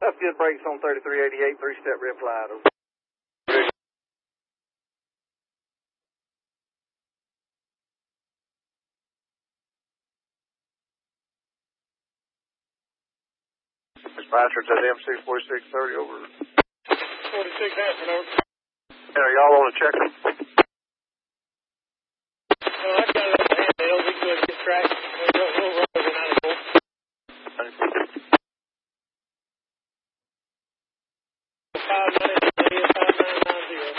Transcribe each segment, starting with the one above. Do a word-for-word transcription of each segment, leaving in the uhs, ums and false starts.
Left good brakes on thirty-three eighty-eight, three-step rib flight. Over. Dispatcher to the M C forty-six thirty, over. forty-six Aspen, over. And are y'all on a checker? No, I got it on the handheld. We can go ahead and get track. We'll, we'll run over ninety-four. five nine nine zero.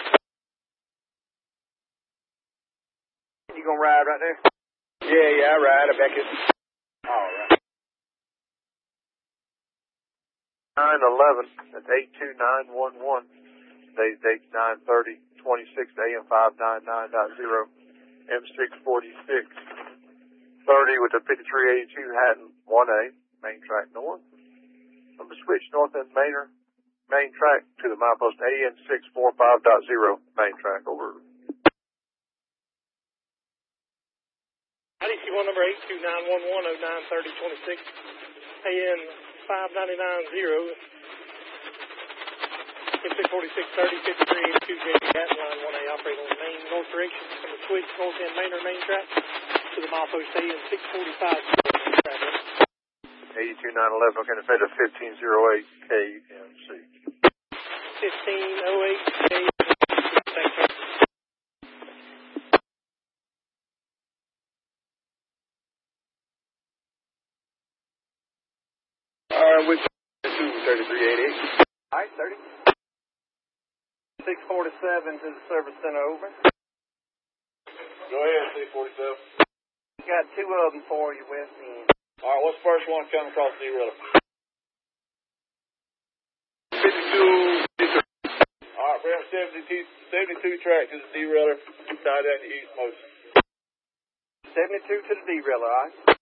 You gonna ride right there? Yeah, yeah, I ride. I back it. All right. nine eleven, that's eight two nine one one. Today's date nine thirty, twenty-six, A M five ninety-nine dot zero. M six forty-six thirty with the fifty-three eighty-two Hatton one A, main track north. I'm going to switch north end Mainer, main track to the milepost A N six forty-five dot zero, main track, over. I D C one number eight two nine one one oh nine thirty twenty-six, A N five ninety-nine zero, M six forty-six thirty, fifty-three eighty-two J P Hatton line one A, operate on the main north direction from the switch north end Mainer main track to the milepost A N six forty-five main track. eighty-two nine eleven, okay, to fed to fifteen oh eight K M C. fifteen oh eight K M C, thank you. Alright, with two thirty-three eighty-eight. All right, thirty. six forty-seven to the service center, over. Go ahead, C forty-seven. Got two of them for you, west end. Alright, what's the first one coming across the derailleur? fifty-two. Alright, we're on seventy-two, seventy-two track to the derailleur, tied down the east most. seventy-two to the derailleur, all right?